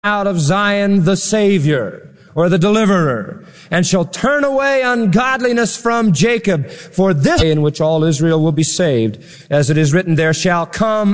out of Zion the Savior, or the Deliverer, and shall turn away ungodliness from Jacob. For this day in which all Israel will be saved, as it is written, there shall come